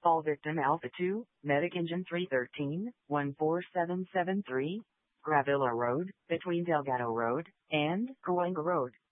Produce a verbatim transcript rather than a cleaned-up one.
Call victim Alpha two, medic engine three thirteen, one four seven seven three, Gravilla Road, between Delgado Road and Cahuenga Road.